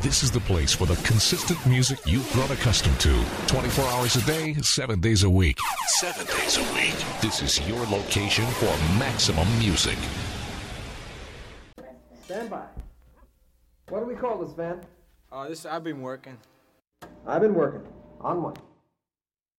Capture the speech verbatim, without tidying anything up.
This is the place for the consistent music you've grown accustomed to. twenty-four hours a day, seven days a week. Seven days a week. This is your location for maximum music. Stand by. What do we call this, Van? Uh, this I've been working. I've been working. On what?